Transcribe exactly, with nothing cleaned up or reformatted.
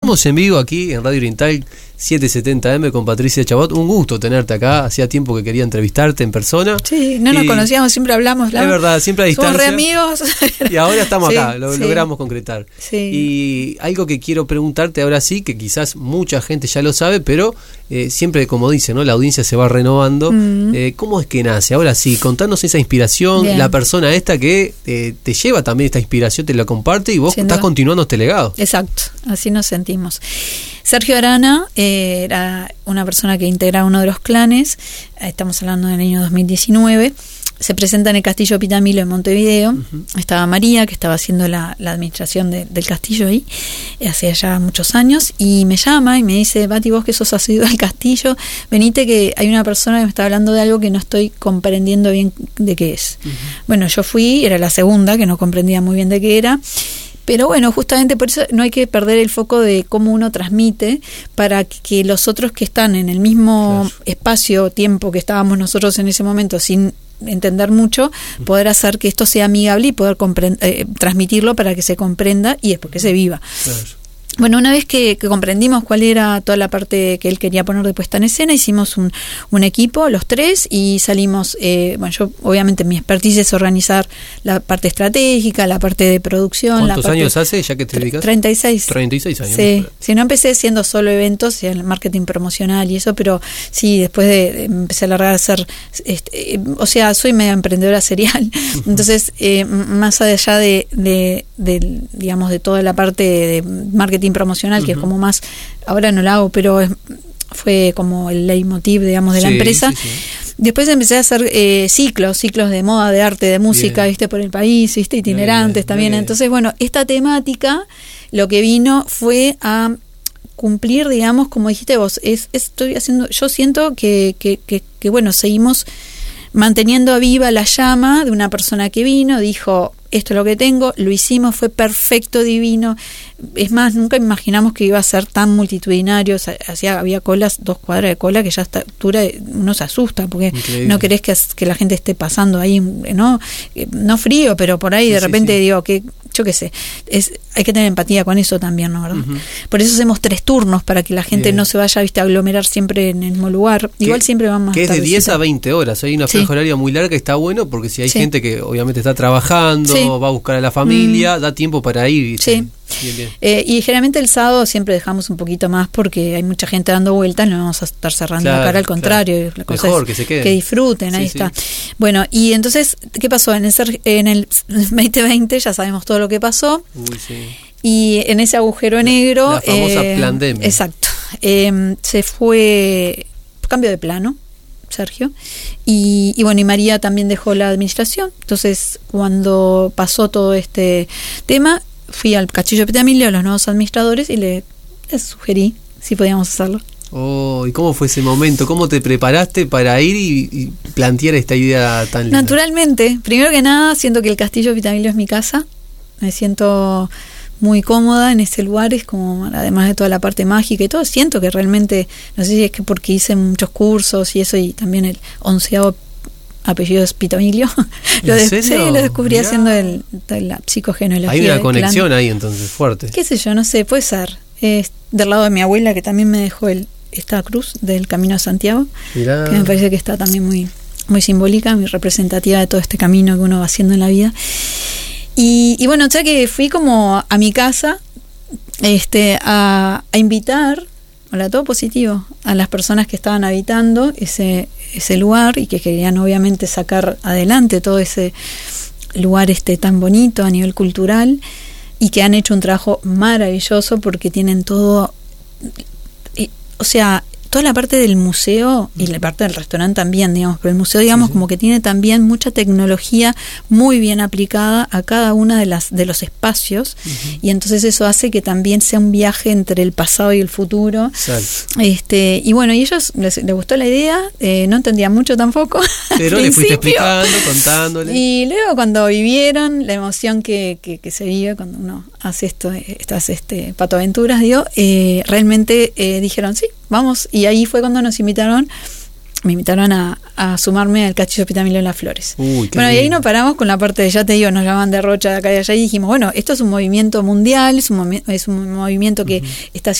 Estamos en vivo aquí en Radio Oriental setecientos setenta eme con Patricia Chabot. Un gusto tenerte acá. Hacía tiempo que quería entrevistarte en persona. Sí, no nos conocíamos, siempre hablamos. Es verdad, siempre a distancia. Somos re amigos. Y ahora estamos sí, acá, lo sí. logramos concretar. Sí. Y algo que quiero preguntarte ahora sí, que quizás mucha gente ya lo sabe, pero eh, siempre, como dice, ¿no? La audiencia se va renovando. Mm. Eh, ¿Cómo es que nace? Ahora sí, contanos esa inspiración, Bien. la persona esta que eh, te lleva también esta inspiración, te la comparte y vos Siendo... estás continuando este legado. Exacto, así nos sentimos. Sergio Arana eh, era una persona que integraba uno de los clanes, estamos hablando del año dos mil diecinueve, se presenta en el Castillo Pitamilo en Montevideo, uh-huh. estaba María, que estaba haciendo la, la administración de, del castillo ahí, hace ya muchos años, y me llama y me dice, Pati, vos que sos asiduo al castillo, venite que hay una persona que me está hablando de algo que no estoy comprendiendo bien de qué es. Uh-huh. Bueno, yo fui, era la segunda, que no comprendía muy bien de qué era, pero bueno, justamente por eso no hay que perder el foco de cómo uno transmite para que los otros que están en el mismo claro. espacio, tiempo que estábamos nosotros en ese momento sin entender mucho, poder hacer que esto sea amigable y poder comprend- eh, transmitirlo para que se comprenda y después que se viva. Claro. Bueno, una vez que, que comprendimos cuál era toda la parte que él quería poner de puesta en escena, hicimos un, un equipo, los tres, y salimos, eh, bueno, yo obviamente mi expertise es organizar la parte estratégica, la parte de producción. ¿Cuántos la parte, años hace ya que te dedicas? treinta y seis. treinta y seis años. Sí, si no empecé haciendo solo eventos, el marketing promocional y eso, pero sí, después de, de empecé a largar a hacer, este, eh, o sea, soy medio emprendedora serial, entonces, eh, más allá de, de, de, digamos, de toda la parte de marketing promocional, que uh-huh. es como más, ahora no la hago, pero es, fue como el leitmotiv, digamos, de sí, la empresa. Sí, sí. Después empecé a hacer eh, ciclos, ciclos de moda, de arte, de música, Bien. viste, por el país, viste, itinerantes Bien. también. Bien. Entonces, bueno, esta temática, lo que vino fue a cumplir, digamos, como dijiste vos, es, estoy haciendo, yo siento que, que, que, que, bueno, seguimos manteniendo viva la llama de una persona que vino, dijo, esto es lo que tengo, lo hicimos, fue perfecto, divino. Es más, nunca imaginamos que iba a ser tan multitudinario. Hacía, había colas, dos cuadras de cola, que ya a esta altura uno se asusta, porque Increíble. no querés que, que la gente esté pasando ahí, no no frío, pero por ahí sí, de repente sí, sí. digo, que yo qué sé, es, hay que tener empatía con eso también, ¿no? ¿verdad? Uh-huh. Por eso hacemos tres turnos, para que la gente Bien. no se vaya, viste, a aglomerar siempre en el mismo lugar. Igual siempre vamos que es de diez a veinte horas, hay una franja sí. horaria muy larga, está bueno, porque si hay sí. gente que obviamente está trabajando, sí. va a buscar a la familia, mm. da tiempo para ir. ¿viste? Sí. Bien, bien. Eh, y generalmente el sábado siempre dejamos un poquito más porque hay mucha gente dando vueltas, no vamos a estar cerrando claro, la cara, al contrario, claro. la cosa Mejor es que se queden. Que disfruten, sí, ahí sí. está. Bueno, y entonces, ¿qué pasó? En el, en el veinte veinte ya sabemos todo lo que pasó. Uy, sí. Y en ese agujero negro, la famosa eh, pandemia. Exacto. Eh, se fue cambio de plano. Sergio, y, y bueno, y María también dejó la administración. Entonces, cuando pasó todo este tema, fui al Castillo Pitamilo, a los nuevos administradores, y le, les sugerí si podíamos hacerlo. Oh, ¿y cómo fue ese momento? ¿Cómo te preparaste para ir y, y plantear esta idea tan linda? Naturalmente, primero que nada, siento que el Castillo Pitamilo es mi casa, me siento muy cómoda en ese lugar, es como, además de toda la parte mágica y todo, siento que realmente, no sé si es que porque hice muchos cursos y eso, y también el onceavo apellido es Pitamilo, lo, de, sí, lo descubrí Mirá. haciendo el, la psicogenealogía. Hay una conexión clan. ahí entonces fuerte. Qué sé yo, no sé, puede ser. Es del lado de mi abuela, que también me dejó el, esta cruz del Camino a Santiago, Mirá. que me parece que está también muy, muy simbólica, muy representativa de todo este camino que uno va haciendo en la vida. Y, y bueno, ya que fui como a mi casa este, a, a invitar, hola, todo positivo, a las personas que estaban habitando ese, ese lugar y que querían obviamente sacar adelante todo ese lugar este tan bonito a nivel cultural, y que han hecho un trabajo maravilloso porque tienen todo, y, o sea, toda la parte del museo y la parte del restaurante también, digamos, pero el museo, digamos, sí, sí. como que tiene también mucha tecnología muy bien aplicada a cada una de las de los espacios, uh-huh. y entonces eso hace que también sea un viaje entre el pasado y el futuro. Este, y bueno, y ellos les, les gustó la idea, eh, no entendían mucho tampoco. Pero le fuiste explicando, contándole. Y luego cuando vivieron la emoción que, que, que se vive cuando uno hace esto, estas este, patoaventuras, digo, eh, realmente eh, dijeron sí, vamos, y ahí fue cuando nos invitaron, me invitaron a, a sumarme al Castillo Pitamilo en Las Flores. Uy, bueno, y ahí nos paramos con la parte de, ya te digo, nos llamaban de Rocha de acá y allá, y dijimos, bueno, esto es un movimiento mundial, es un, movi- es un movimiento que uh-huh. está